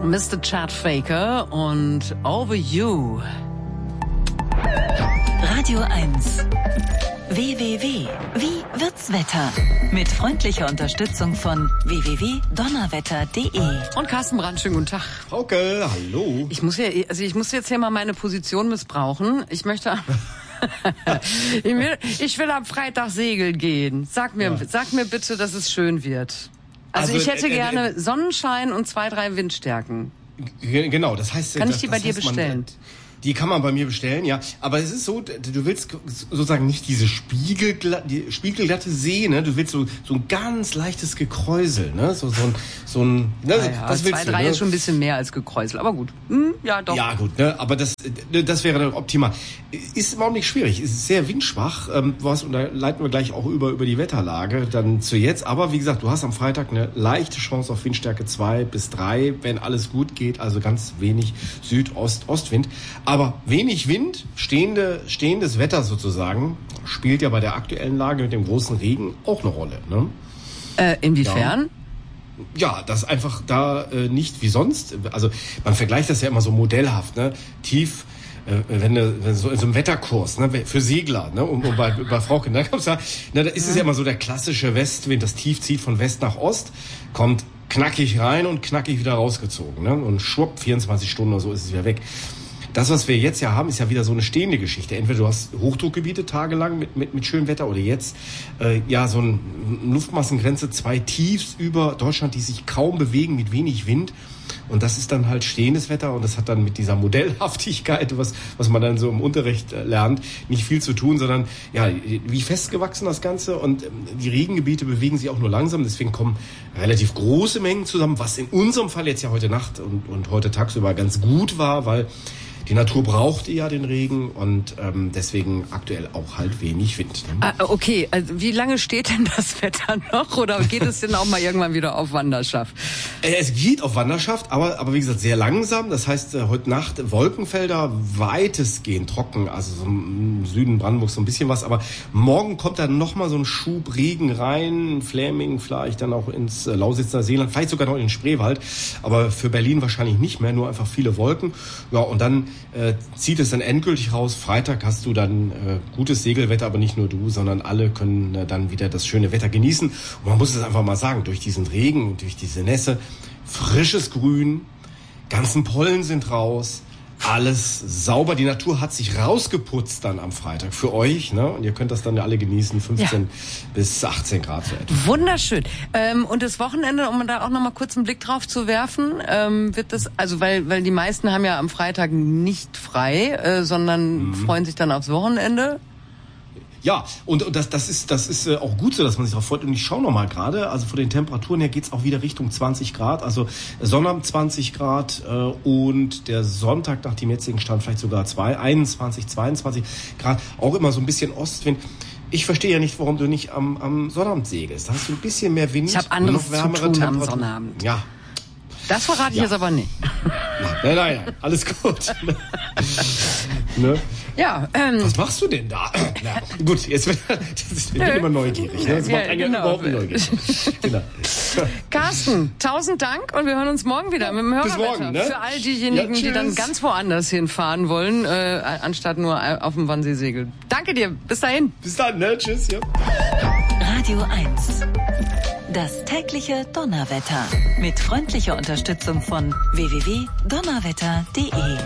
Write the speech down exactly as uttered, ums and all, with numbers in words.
Mister Chad Faker und Over You. Radio eins. W W W. Wie wird's Wetter? Mit freundlicher Unterstützung von w w w punkt donnerwetter punkt de. Und Carsten Brandt, schönen guten Tag. Frauke, hallo. Ich muss ja, also ich muss jetzt hier mal meine Position missbrauchen. Ich möchte, ich will, ich will am Freitag segeln gehen. Sag mir, ja. sag mir bitte, dass es schön wird. Also, also ich hätte äh, gerne äh, Sonnenschein und zwei, drei Windstärken. Genau, das heißt... Kann das, ich die bei dir bestellen? Man, die kann man bei mir bestellen, ja. Aber es ist so, du willst sozusagen nicht diese spiegelglatte, die spiegelglatte See, ne? Du willst so, so ein ganz leichtes Gekräusel, ne? So, so ein, so ein, ne? Ah ja, das willst zwei, drei du, ne? ist schon ein bisschen mehr als Gekräusel, aber gut. Hm, ja, doch. Ja, gut, ne? Aber das, das wäre dann optimal. Ist überhaupt nicht schwierig. Ist sehr windschwach. Ähm, was, und da leiten wir gleich auch über, über die Wetterlage dann zu jetzt. Aber wie gesagt, du hast am Freitag eine leichte Chance auf Windstärke zwei bis drei, wenn alles gut geht. Also ganz wenig Südost-Ostwind. Aber wenig Wind, stehende, stehendes Wetter sozusagen, spielt ja bei der aktuellen Lage mit dem großen Regen auch eine Rolle. Ne? Äh, inwiefern? Ja. Ja, das einfach da äh, nicht wie sonst. Also man vergleicht das ja immer so modellhaft, ne? Tief, äh, wenn du wenn so in so einem Wetterkurs, ne, für Segler, ne, und, und bei, bei Frauke, da kommst du, ne, da ist es ja immer so der klassische Westwind, das Tief zieht von West nach Ost, kommt knackig rein und knackig wieder rausgezogen, ne, und schwupp, vierundzwanzig Stunden oder so ist es wieder weg. Das, was wir jetzt ja haben, ist ja wieder so eine stehende Geschichte. Entweder du hast Hochdruckgebiete tagelang mit, mit, mit schönem Wetter oder jetzt äh, ja so eine Luftmassengrenze, zwei Tiefs über Deutschland, die sich kaum bewegen mit wenig Wind. Und das ist dann halt stehendes Wetter und das hat dann mit dieser Modellhaftigkeit, was, was man dann so im Unterricht äh, lernt, nicht viel zu tun, sondern ja, wie festgewachsen das Ganze und ähm, die Regengebiete bewegen sich auch nur langsam, deswegen kommen relativ große Mengen zusammen, was in unserem Fall jetzt ja heute Nacht und, und heute tagsüber ganz gut war, weil die Natur brauchte ja den Regen und ähm, deswegen aktuell auch halt wenig Wind. Ne? Ah, okay, also wie lange steht denn das Wetter noch oder geht es denn auch mal irgendwann wieder auf Wanderschaft? Äh, es geht auf Wanderschaft, aber aber wie gesagt sehr langsam. Das heißt, äh, heute Nacht Wolkenfelder weitestgehend trocken, also so im Süden Brandenburgs so ein bisschen was. Aber morgen kommt dann nochmal so ein Schub Regen rein, Fläming, vielleicht dann auch ins äh, Lausitzer Seeland, vielleicht sogar noch in den Spreewald. Aber für Berlin wahrscheinlich nicht mehr, nur einfach viele Wolken. Ja, und dann Äh, zieht es dann endgültig raus. Freitag hast du dann äh, gutes Segelwetter, aber nicht nur du, sondern alle können äh, dann wieder das schöne Wetter genießen. Und man muss es einfach mal sagen, durch diesen Regen und durch diese Nässe, frisches Grün, ganzen Pollen sind raus, alles sauber. Die Natur hat sich rausgeputzt dann am Freitag für euch, ne? Und ihr könnt das dann alle genießen, fünfzehn ja. bis achtzehn Grad so etwa. Wunderschön. Ähm, und das Wochenende, um da auch noch mal kurz einen Blick drauf zu werfen, ähm, wird das, also weil weil die meisten haben ja am Freitag nicht frei, äh, sondern mhm. freuen sich dann aufs Wochenende. Ja, und, und das, das ist, das ist äh, auch gut so, dass man sich darauf freut. Und ich schaue noch mal gerade, also von den Temperaturen her geht's auch wieder Richtung zwanzig Grad. Also Sonnabend zwanzig Grad äh, und der Sonntag nach dem jetzigen Stand vielleicht sogar zwei, einundzwanzig, zweiundzwanzig Grad. Auch immer so ein bisschen Ostwind. Ich verstehe ja nicht, warum du nicht am, am Sonnabend segelst. Da hast du ein bisschen mehr Wind. Ich habe anderes noch wärmere zu tun Temperaturen. am Sonnabend. Ja. Das verrate ich ja. jetzt aber nicht. Nein, nein, nein, alles gut. Ne? Ja, ähm, was machst du denn da? Na, gut, jetzt bin ich bin immer neugierig. Ne? Das ja, macht einen genau. überhaupt neugierig. Genau. Carsten, tausend Dank und wir hören uns morgen wieder mit dem Bis Hörerwetter. morgen, ne? Für all diejenigen, ja, die dann ganz woanders hinfahren wollen, äh, anstatt nur auf dem Wannsee segeln. Danke dir, bis dahin. Bis dann, ne? Tschüss. Ja. Radio eins. Das tägliche Donnerwetter. Mit freundlicher Unterstützung von w w w punkt donnerwetter punkt de.